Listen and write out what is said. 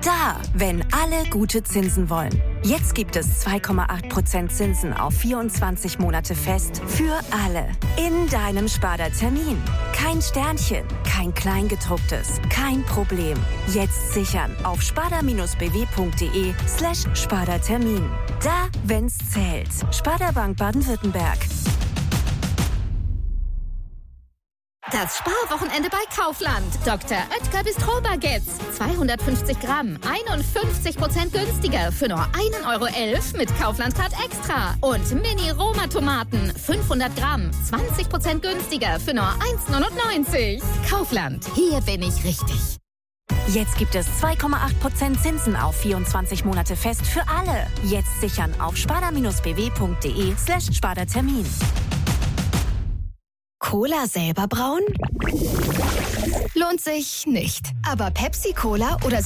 Da, wenn alle gute Zinsen wollen. Jetzt gibt es 2,8% Zinsen auf 24 Monate fest für alle. In deinem Sparda-Termin. Kein Sternchen, kein Kleingedrucktes, kein Problem. Jetzt sichern auf sparda-bw.de/Sparda-Termin. Da, wenn's zählt. Sparda Bank Baden-Württemberg. Das Sparwochenende bei Kaufland. Dr. Oetker Bistro-Baguettes. 250 Gramm, 51% günstiger für nur 1,11 Euro mit Kaufland Card Extra. Und Mini-Roma-Tomaten, 500 Gramm, 20% günstiger für nur 1,99 Euro. Kaufland, hier bin ich richtig. Jetzt gibt es 2,8% Zinsen auf 24 Monate fest für alle. Jetzt sichern auf sparda-bw.de/Sparda-Termin. Cola selber brauen? Lohnt sich nicht. Aber Pepsi-Cola oder